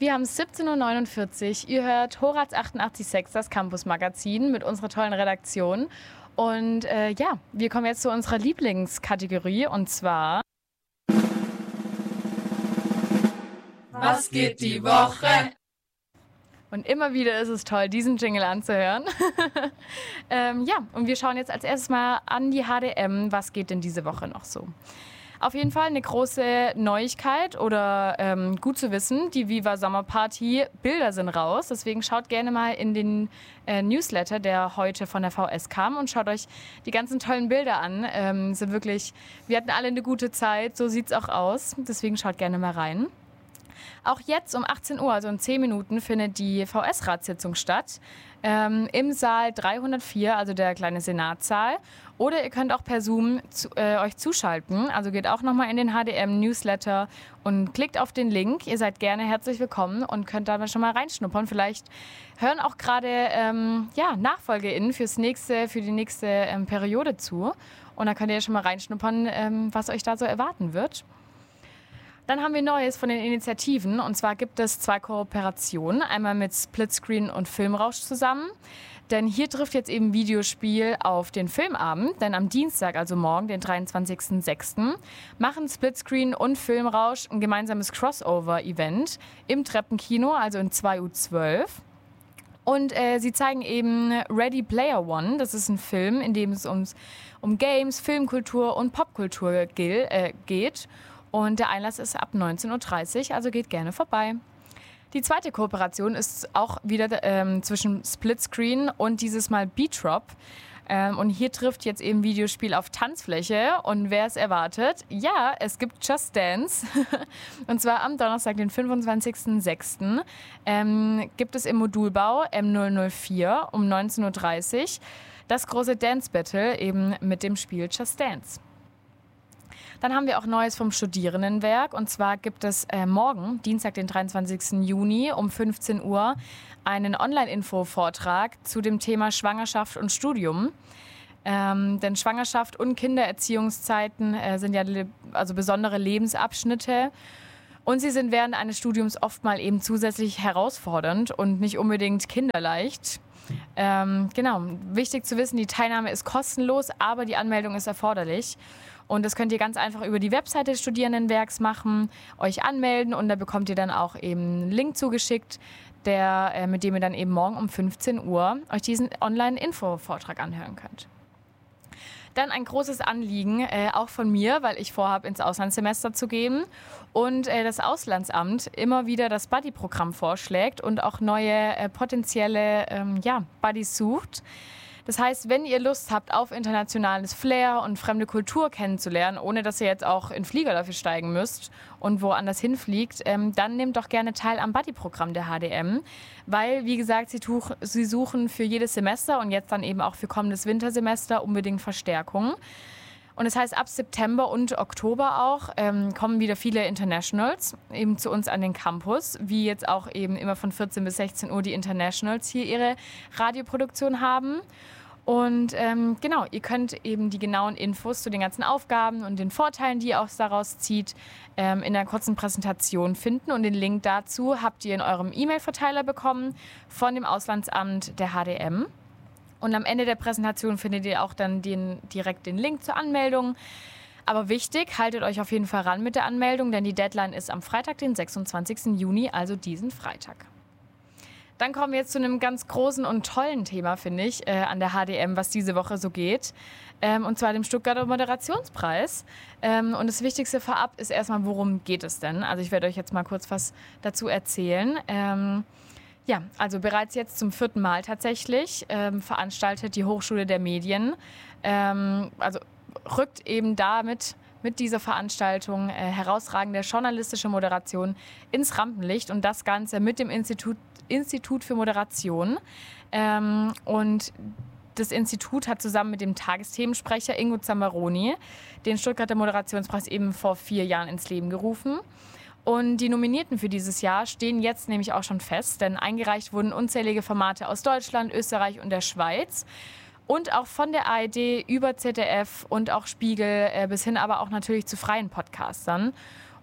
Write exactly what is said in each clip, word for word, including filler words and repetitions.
Wir haben siebzehn Uhr neunundvierzig. Ihr hört Horaz achtundachtzig Komma sechs, das Campus-Magazin mit unserer tollen Redaktion. Und äh, ja, wir kommen jetzt zu unserer Lieblingskategorie und zwar... Was geht die Woche? Und immer wieder ist es toll, diesen Jingle anzuhören. ähm, ja, und wir schauen jetzt als erstes mal an die H D M. Was geht denn diese Woche noch so? Auf jeden Fall eine große Neuigkeit oder ähm, gut zu wissen, die Viva Sommerparty Bilder sind raus. Deswegen schaut gerne mal in den äh, Newsletter, der heute von der V S kam und schaut euch die ganzen tollen Bilder an. Ähm, sind wirklich, wir hatten alle eine gute Zeit, so sieht es auch aus. Deswegen schaut gerne mal rein. Auch jetzt um achtzehn Uhr, also in zehn Minuten, findet die V S-Ratssitzung statt. Ähm, im Saal dreihundertvier, also der kleine Senatssaal. Oder ihr könnt auch per Zoom zu, äh, euch zuschalten. Also geht auch nochmal in den H D M-Newsletter und klickt auf den Link. Ihr seid gerne herzlich willkommen und könnt da schon mal reinschnuppern. Vielleicht hören auch gerade ähm, ja, NachfolgerInnen fürs nächste, für die nächste ähm, Periode zu. Und da könnt ihr schon mal reinschnuppern, ähm, was euch da so erwarten wird. Dann haben wir Neues von den Initiativen, und zwar gibt es zwei Kooperationen, einmal mit Splitscreen und Filmrausch zusammen. Denn hier trifft jetzt eben Videospiel auf den Filmabend, denn am Dienstag, also morgen, den dreiundzwanzigsten sechsten machen Splitscreen und Filmrausch ein gemeinsames Crossover-Event im Treppenkino, also in zwei Uhr zwölf. Und äh, sie zeigen eben Ready Player One, das ist ein Film, in dem es ums, um Games, Filmkultur und Popkultur gil, äh, geht. Und der Einlass ist ab neunzehn Uhr dreißig, also geht gerne vorbei. Die zweite Kooperation ist auch wieder ähm, zwischen Splitscreen und dieses Mal Beatrop. Ähm, und hier trifft jetzt eben Videospiel auf Tanzfläche. Und wer es erwartet? Ja, es gibt Just Dance. Und zwar am Donnerstag, den fünfundzwanzigsten sechsten Ähm, gibt es im Modulbau M null null vier um neunzehn Uhr dreißig das große Dance Battle eben mit dem Spiel Just Dance. Dann haben wir auch Neues vom Studierendenwerk. Und zwar gibt es äh, morgen, Dienstag, den dreiundzwanzigsten Juni um fünfzehn Uhr, einen Online-Info-Vortrag zu dem Thema Schwangerschaft und Studium. Ähm, denn Schwangerschaft und Kindererziehungszeiten äh, sind ja le- also besondere Lebensabschnitte. Und sie sind während eines Studiums oft mal eben zusätzlich herausfordernd und nicht unbedingt kinderleicht. Ähm, genau, wichtig zu wissen, die Teilnahme ist kostenlos, aber die Anmeldung ist erforderlich. Und das könnt ihr ganz einfach über die Webseite des Studierendenwerks machen, euch anmelden und da bekommt ihr dann auch eben einen Link zugeschickt, der, äh, mit dem ihr dann eben morgen um fünfzehn Uhr euch diesen Online-Info-Vortrag anhören könnt. Dann ein großes Anliegen, äh, auch von mir, weil ich vorhabe, ins Auslandssemester zu gehen und äh, das Auslandsamt immer wieder das Buddy-Programm vorschlägt und auch neue äh, potenzielle ähm, ja, Buddies sucht. Das heißt, wenn ihr Lust habt auf internationales Flair und fremde Kultur kennenzulernen, ohne dass ihr jetzt auch in Flieger dafür steigen müsst und woanders hinfliegt, ähm, dann nehmt doch gerne teil am Buddy-Programm der H D M. Weil, wie gesagt, sie, tuch, sie suchen für jedes Semester und jetzt dann eben auch für kommendes Wintersemester unbedingt Verstärkung. Und das heißt, ab September und Oktober auch ähm, kommen wieder viele Internationals eben zu uns an den Campus, wie jetzt auch eben immer von vierzehn bis sechzehn Uhr die Internationals hier ihre Radioproduktion haben. Und ähm, genau, ihr könnt eben die genauen Infos zu den ganzen Aufgaben und den Vorteilen, die ihr auch daraus zieht, ähm, in einer kurzen Präsentation finden. Und den Link dazu habt ihr in eurem E-Mail-Verteiler bekommen von dem Auslandsamt der H D M. Und am Ende der Präsentation findet ihr auch dann den, direkt den Link zur Anmeldung. Aber wichtig, haltet euch auf jeden Fall ran mit der Anmeldung, denn die Deadline ist am Freitag, den sechsundzwanzigsten Juni, also diesen Freitag. Dann kommen wir jetzt zu einem ganz großen und tollen Thema, finde ich, äh, an der H D M, was diese Woche so geht. Ähm, und zwar dem Stuttgarter Moderationspreis. Ähm, und das Wichtigste vorab ist erstmal, worum geht es denn? Also ich werde euch jetzt mal kurz was dazu erzählen. Ähm, Ja, also bereits jetzt zum vierten Mal tatsächlich ähm, veranstaltet die Hochschule der Medien, ähm, also rückt eben damit mit dieser Veranstaltung äh, herausragende journalistische Moderation ins Rampenlicht und das Ganze mit dem Institut, Institut für Moderation. Ähm, und das Institut hat zusammen mit dem Tagesthemensprecher Ingo Zambaroni den Stuttgarter Moderationspreis eben vor vier Jahren ins Leben gerufen. Und die Nominierten für dieses Jahr stehen jetzt nämlich auch schon fest, denn eingereicht wurden unzählige Formate aus Deutschland, Österreich und der Schweiz. Und auch von der A R D über Z D F und auch Spiegel äh, bis hin aber auch natürlich zu freien Podcastern.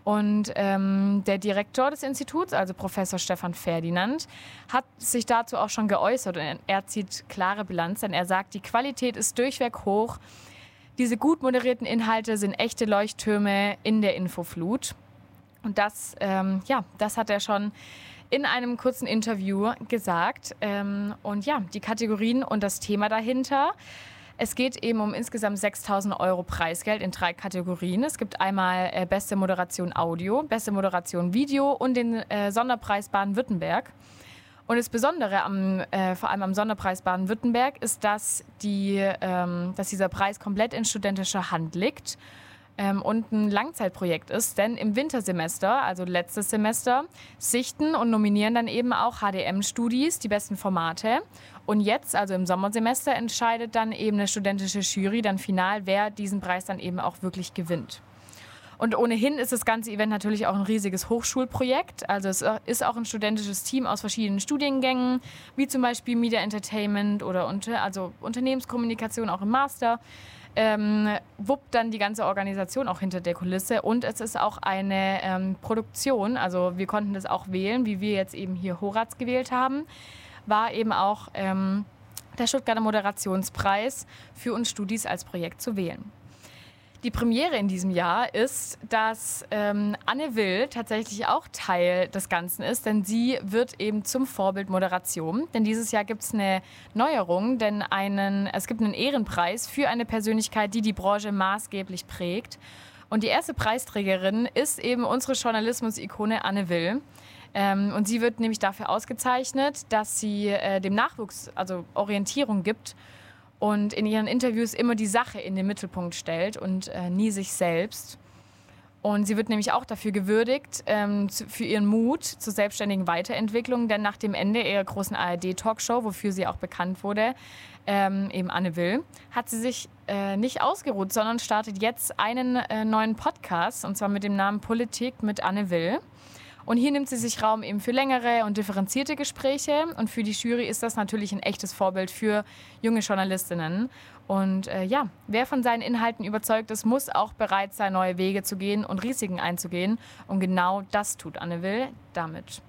Und ähm, der Direktor des Instituts, also Professor Stefan Ferdinand, hat sich dazu auch schon geäußert und er zieht klare Bilanz, denn er sagt, die Qualität ist durchweg hoch. Diese gut moderierten Inhalte sind echte Leuchttürme in der Infoflut. Und das, ähm, ja, das hat er schon in einem kurzen Interview gesagt. Ähm, und ja, die Kategorien und das Thema dahinter. Es geht eben um insgesamt sechstausend Euro Preisgeld in drei Kategorien. Es gibt einmal äh, beste Moderation Audio, beste Moderation Video und den äh, Sonderpreis Baden-Württemberg. Und das Besondere am, äh, vor allem am Sonderpreis Baden-Württemberg ist, dass, die, ähm, dass dieser Preis komplett in studentischer Hand liegt ähm, und ein Langzeitprojekt ist. Denn im Wintersemester, also letztes Semester, sichten und nominieren dann eben auch H D M-Studis die besten Formate. Und jetzt, also im Sommersemester, entscheidet dann eben eine studentische Jury dann final, wer diesen Preis dann eben auch wirklich gewinnt. Und ohnehin ist das ganze Event natürlich auch ein riesiges Hochschulprojekt. Also es ist auch ein studentisches Team aus verschiedenen Studiengängen, wie zum Beispiel Media Entertainment oder unter, also Unternehmenskommunikation auch im Master. Ähm, wuppt dann die ganze Organisation auch hinter der Kulisse. Und es ist auch eine ähm, Produktion, also wir konnten das auch wählen, wie wir jetzt eben hier Horaz gewählt haben, war eben auch ähm, der Stuttgarter Moderationspreis für uns Studis als Projekt zu wählen. Die Premiere in diesem Jahr ist, dass ähm, Anne Will tatsächlich auch Teil des Ganzen ist, denn sie wird eben zum Vorbild Moderation. Denn dieses Jahr gibt es eine Neuerung, denn einen, es gibt einen Ehrenpreis für eine Persönlichkeit, die die Branche maßgeblich prägt. Und die erste Preisträgerin ist eben unsere Journalismus-Ikone Anne Will. Ähm, und sie wird nämlich dafür ausgezeichnet, dass sie äh, dem Nachwuchs also Orientierung gibt und in ihren Interviews immer die Sache in den Mittelpunkt stellt und äh, nie sich selbst. Und sie wird nämlich auch dafür gewürdigt, ähm, zu, für ihren Mut zur selbstständigen Weiterentwicklung, denn nach dem Ende ihrer großen A R D-Talkshow, wofür sie auch bekannt wurde, ähm, eben Anne Will, hat sie sich äh, nicht ausgeruht, sondern startet jetzt einen äh, neuen Podcast, und zwar mit dem Namen Politik mit Anne Will. Und hier nimmt sie sich Raum eben für längere und differenzierte Gespräche. Und für die Jury ist das natürlich ein echtes Vorbild für junge Journalistinnen. Und äh, ja, wer von seinen Inhalten überzeugt ist, muss auch bereit sein, neue Wege zu gehen und Risiken einzugehen. Und genau das tut Anne Will damit.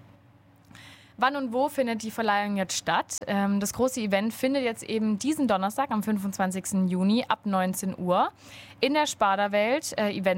Wann und wo findet die Verleihung jetzt statt? Ähm, das große Event findet jetzt eben diesen Donnerstag am fünfundzwanzigsten Juni ab neunzehn Uhr in der Sparda-Welt, äh, Event